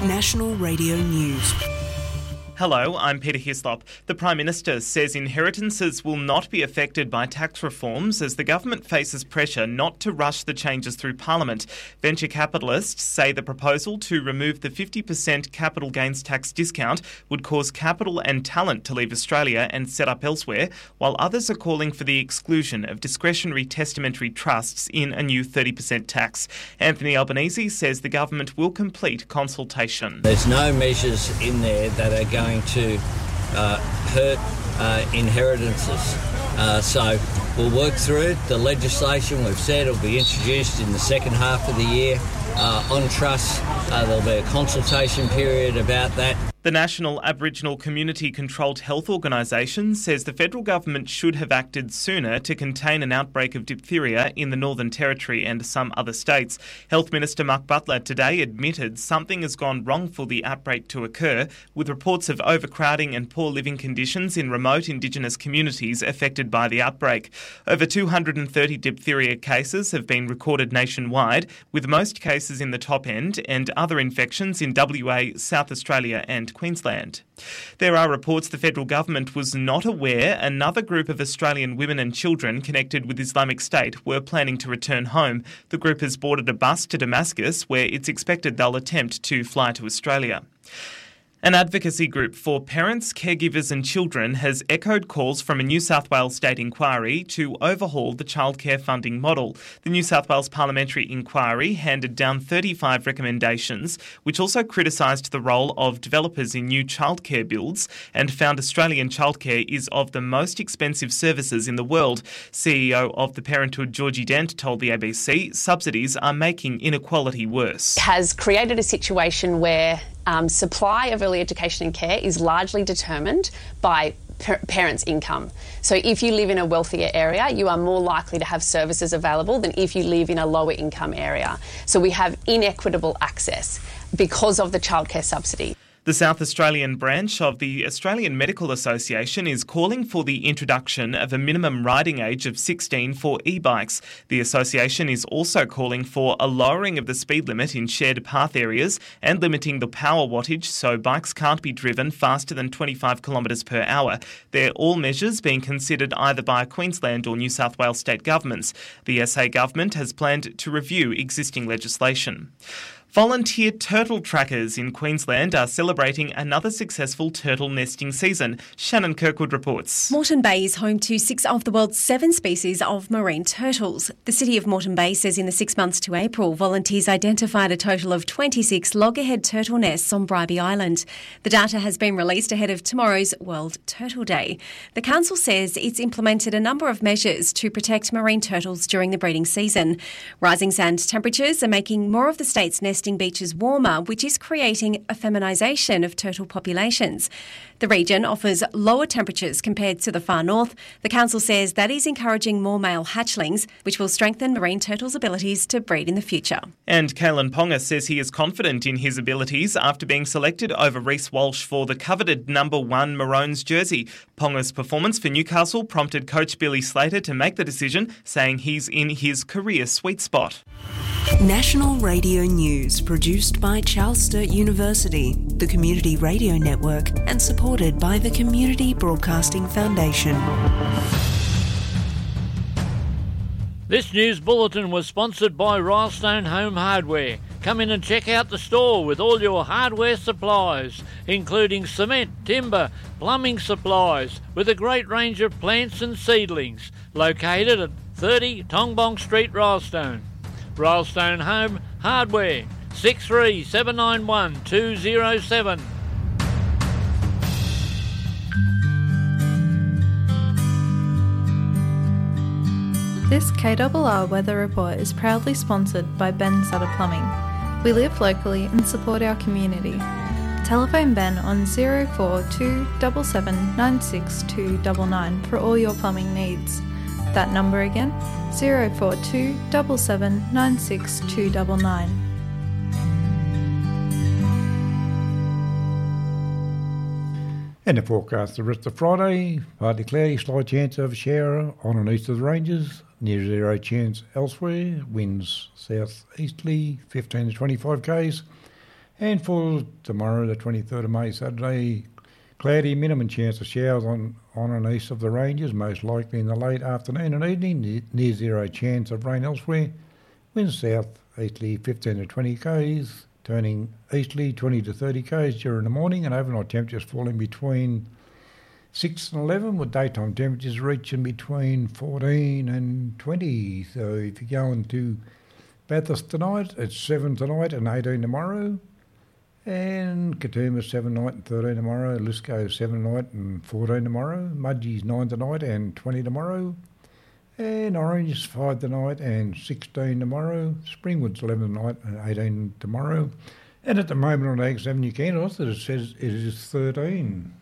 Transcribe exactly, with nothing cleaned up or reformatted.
National Radio News. Hello, I'm Peter Hislop. The Prime Minister says inheritances will not be affected by tax reforms as the government faces pressure not to rush the changes through Parliament. Venture capitalists say the proposal to remove the fifty percent capital gains tax discount would cause capital and talent to leave Australia and set up elsewhere, while others are calling for the exclusion of discretionary testamentary trusts in a new thirty percent tax. Anthony Albanese says the government will complete consultation. There's no measures in there that are going to uh, hurt uh, inheritances. Uh, so we'll work through it. The legislation we've said will be introduced in the second half of the year. Uh, on trusts, uh, there'll be a consultation period about that. The National Aboriginal Community Controlled Health Organisation says the federal government should have acted sooner to contain an outbreak of diphtheria in the Northern Territory and some other states. Health Minister Mark Butler today admitted something has gone wrong for the outbreak to occur, with reports of overcrowding and poor living conditions in remote Indigenous communities affected by the outbreak. Over two hundred thirty diphtheria cases have been recorded nationwide, with most cases in the top end and other infections in W A, South Australia and Queensland. There are reports the federal government was not aware another group of Australian women and children connected with Islamic State were planning to return home. The group has boarded a bus to Damascus, where it's expected they'll attempt to fly to Australia. An advocacy group for parents, caregivers and children has echoed calls from a New South Wales state inquiry to overhaul the childcare funding model. The New South Wales Parliamentary Inquiry handed down thirty-five recommendations, which also criticised the role of developers in new childcare builds and found Australian childcare is of the most expensive services in the world. C E O of The Parenthood, Georgie Dent, told the A B C subsidies are making inequality worse. Has created a situation where Um, supply of early education and care is largely determined by per- parents' income. So if you live in a wealthier area, you are more likely to have services available than if you live in a lower income area. So we have inequitable access because of the childcare subsidy. The South Australian branch of the Australian Medical Association is calling for the introduction of a minimum riding age of sixteen for e-bikes. The association is also calling for a lowering of the speed limit in shared path areas and limiting the power wattage so bikes can't be driven faster than twenty-five kilometres per hour. They're all measures being considered either by Queensland or New South Wales state governments. The S A government has planned to review existing legislation. Volunteer turtle trackers in Queensland are celebrating another successful turtle nesting season. Shannon Kirkwood reports. Moreton Bay is home to six of the world's seven species of marine turtles. The City of Moreton Bay says in the six months to April, volunteers identified a total of twenty-six loggerhead turtle nests on Bribie Island. The data has been released ahead of tomorrow's World Turtle Day. The council says it's implemented a number of measures to protect marine turtles during the breeding season. Rising sand temperatures are making more of the state's nesting beaches warmer, which is creating a feminisation of turtle populations. The region offers lower temperatures compared to the far north. The council says that is encouraging more male hatchlings, which will strengthen marine turtles' abilities to breed in the future. And Kalen Ponga says he is confident in his abilities after being selected over Reece Walsh for the coveted number one Maroons jersey. Ponga's performance for Newcastle prompted coach Billy Slater to make the decision, saying he's in his career sweet spot. National Radio News, produced by Charles Sturt University, the Community Radio Network, and supported by the Community Broadcasting Foundation. This news bulletin was sponsored by Rylestone Home Hardware. Come in and check out the store with all your hardware supplies, including cement, timber, plumbing supplies, with a great range of plants and seedlings, located at thirty Tongbong Street, Rylestone. Rylestone Home Hardware, six three seven nine one two zero seven. This K R R weather report is proudly sponsored by Ben Sutter Plumbing. We live locally and support our community. Telephone Ben on zero four two seven seven nine six two nine nine for all your plumbing needs. That number again, zero four two seven seven nine six two nine nine. And the forecast the rest of Friday, partly cloudy, slight chance of a shower on and east of the ranges, near zero chance elsewhere, winds south-easterly, fifteen to twenty-five k's, And for tomorrow, the twenty-third of May, Saturday, cloudy, minimum chance of showers on, on and east of the ranges, most likely in the late afternoon and evening, near zero chance of rain elsewhere. Winds south easterly fifteen to twenty k's, turning easterly twenty to thirty k's during the morning, and overnight temperatures falling between six and eleven, with daytime temperatures reaching between fourteen and twenty. So if you're going to Bathurst tonight, it's seven tonight and eighteen tomorrow. And Katoomba seven tonight and thirteen tomorrow. Lisco seven tonight and fourteen tomorrow. Mudgee's nine tonight and twenty tomorrow. And Orange five tonight and sixteen tomorrow. Springwood's eleven tonight and eighteen tomorrow. And at the moment on Aggs Avenue, Canterbury, it says it is thirteen.